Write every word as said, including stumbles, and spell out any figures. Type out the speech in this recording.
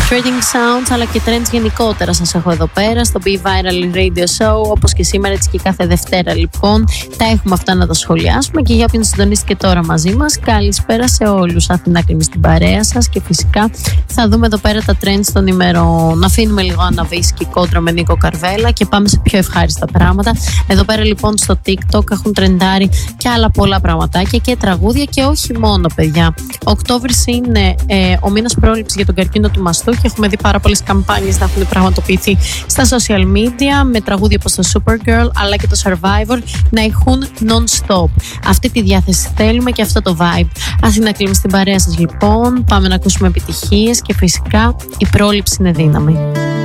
Trading Sounds αλλά και trends γενικότερα σας έχω εδώ πέρα στο Be Viral Radio Show, όπως και σήμερα έτσι και κάθε Δευτέρα λοιπόν. Τα έχουμε αυτά να τα σχολιάσουμε και για όποιον συντονίστηκε τώρα μαζί μας, καλησπέρα σε όλους. Αθηνά Κλίμη στην παρέα σας και φυσικά θα δούμε εδώ πέρα τα trends των ημερών. Να αφήνουμε λίγο Αναβίσκη κόντρα με Νίκο Καρβέλα και πάμε σε πιο ευχάριστα πράγματα. Εδώ πέρα λοιπόν στο TikTok έχουν τρεντάρει και άλλα πολλά πραγματάκια και τραγούδια και όχι μόνο, παιδιά. Οκτώβρης είναι ε, ο μήνας πρόληψης για τον καρκίνο του μαστού και έχουμε δει πάρα πολλές καμπάνιες να έχουν πραγματοποιηθεί στα social media με τραγούδια όπως το Supergirl αλλά και το Survivor να ηχούν non-stop. Αυτή τη διάθεση θέλουμε και αυτό το vibe. Αθηνά Κλίμη στην παρέα σας λοιπόν. Πάμε να ακούσουμε επιτυχίες και φυσικά η πρόληψη είναι δύναμη.